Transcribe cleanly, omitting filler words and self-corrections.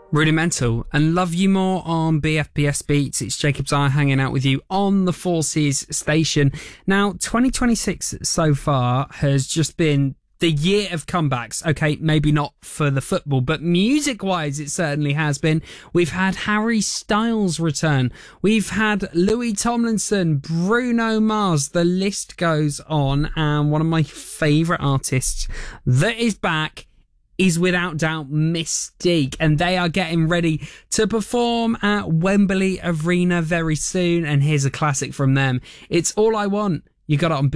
Rudimental and Love You More on BFBS Beats. It's Jacob Zire hanging out with you on the Forces station. Now, 2026 so far has just been the year of comebacks. Okay, maybe not for the football, but music-wise it certainly has been. We've had Harry Styles return. We've had Louis Tomlinson, Bruno Mars. The list goes on. And one of my favourite artists that is back is without doubt Mystique, and they are getting ready to perform at Wembley Arena very soon. And here's a classic from them. It's All I Want. You got it on